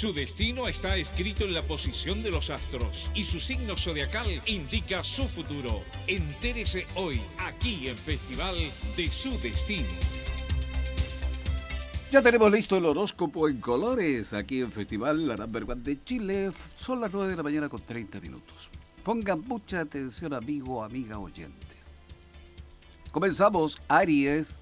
Su destino está escrito en la posición de los astros y su signo zodiacal indica su futuro. Entérese hoy, aquí en Festival de Su Destino. Ya tenemos listo el horóscopo en colores aquí en Festival La Number One de Chile. Son las 9 de la mañana con 30 minutos. Pongan mucha atención, amigo, amiga oyente. Comenzamos, Aries.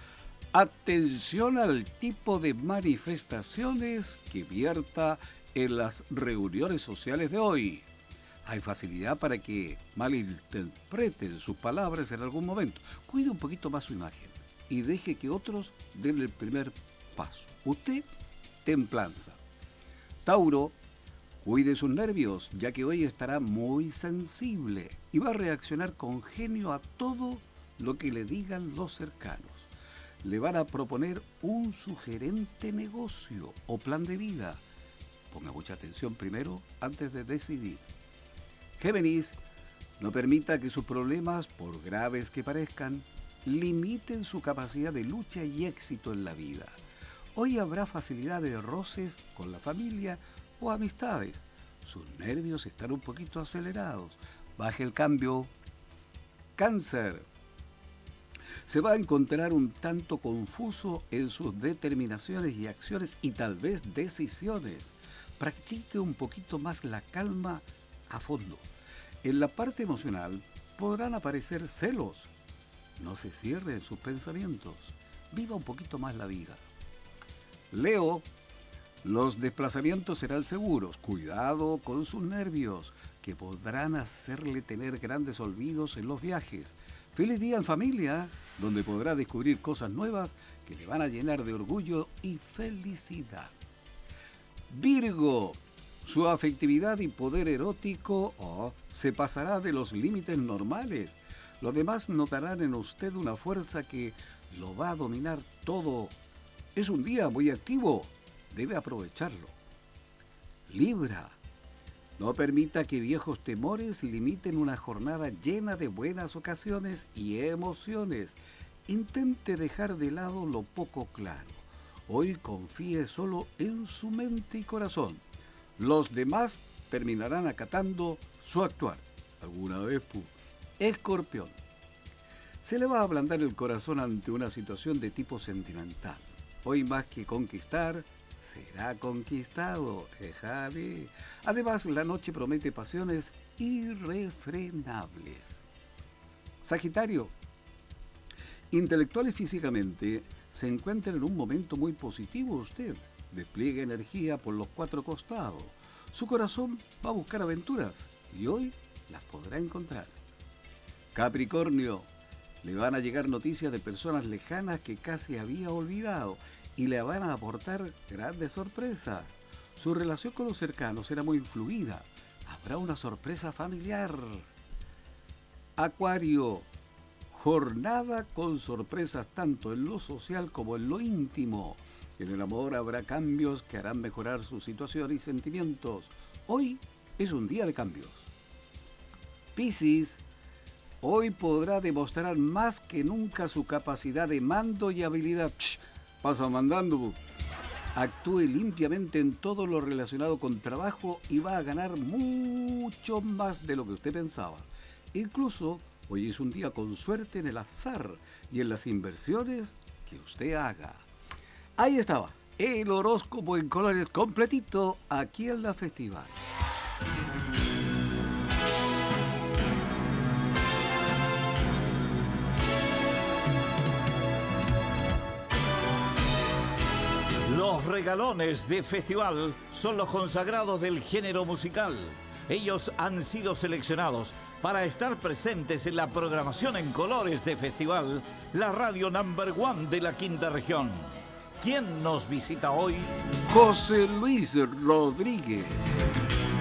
Atención al tipo de manifestaciones que vierta en las reuniones sociales de hoy. Hay facilidad para que malinterpreten sus palabras en algún momento. Cuide un poquito más su imagen y deje que otros den el primer paso. Usted, templanza. Tauro, cuide sus nervios, ya que hoy estará muy sensible y va a reaccionar con genio a todo lo que le digan los cercanos. Le van a proponer un sugerente negocio o plan de vida. Ponga mucha atención primero antes de decidir. Géminis, no permita que sus problemas, por graves que parezcan, limiten su capacidad de lucha y éxito en la vida. Hoy habrá facilidad de roces con la familia o amistades. Sus nervios están un poquito acelerados. Baje el cambio. Cáncer. Se va a encontrar un tanto confuso en sus determinaciones y acciones y tal vez decisiones. Practique un poquito más la calma a fondo. En la parte emocional podrán aparecer celos. No se cierre en sus pensamientos. Viva un poquito más la vida. Leo, los desplazamientos serán seguros. Cuidado con sus nervios, que podrán hacerle tener grandes olvidos en los viajes. Feliz día en familia, donde podrá descubrir cosas nuevas que le van a llenar de orgullo y felicidad. Virgo, su afectividad y poder erótico se pasará de los límites normales. Los demás notarán en usted una fuerza que lo va a dominar todo. Es un día muy activo, debe aprovecharlo. Libra, no permita que viejos temores limiten una jornada llena de buenas ocasiones y emociones. Intente dejar de lado lo poco claro. Hoy confíe solo en su mente y corazón. Los demás terminarán acatando su actuar. ¿Alguna vez pudo? Escorpión, se le va a ablandar el corazón ante una situación de tipo sentimental. Hoy más que conquistar, será conquistado. Déjale. Además, la noche promete pasiones irrefrenables. Sagitario, intelectual y físicamente, se encuentra en un momento muy positivo usted. Despliega energía por los cuatro costados. Su corazón va a buscar aventuras y hoy las podrá encontrar. Capricornio, le van a llegar noticias de personas lejanas que casi había olvidado y le van a aportar grandes sorpresas. Su relación con los cercanos será muy fluida. Habrá una sorpresa familiar. Acuario, jornada con sorpresas tanto en lo social como en lo íntimo. En el amor habrá cambios que harán mejorar su situación y sentimientos. Hoy es un día de cambios. Piscis, hoy podrá demostrar más que nunca su capacidad de mando y habilidad. Pasa mandando. Actúe limpiamente en todo lo relacionado con trabajo y va a ganar mucho más de lo que usted pensaba. Incluso hoy es un día con suerte en el azar y en las inversiones que usted haga. Ahí estaba, el horóscopo en colores completito aquí en la Festival. Los regalones de Festival son los consagrados del género musical. Ellos han sido seleccionados para estar presentes en la programación en colores de Festival, la radio number one de la quinta región. ¿Quién nos visita hoy? José Luis Rodríguez.